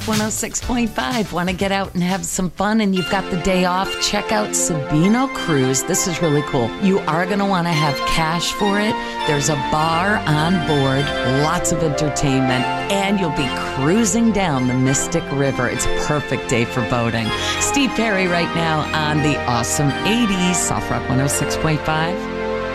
106.5. Want to get out and have some fun and you've got the day off? Check out Sabino Cruise. This is really cool. You are going to want to have cash for it. There's a bar on board, lots of entertainment, and you'll be cruising down the Mystic River. It's a perfect day for boating. Steve Perry right now on the awesome 80s, Soft Rock 106.5.